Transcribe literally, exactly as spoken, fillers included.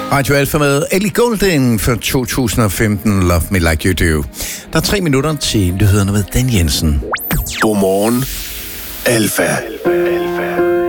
Radio Alfa med Ellie Goulding for to tusind og femten, Love Me Like You Do. Der er tre minutter til nyhederne med Dan Jensen. Godmorgen, Alfa. Alfa.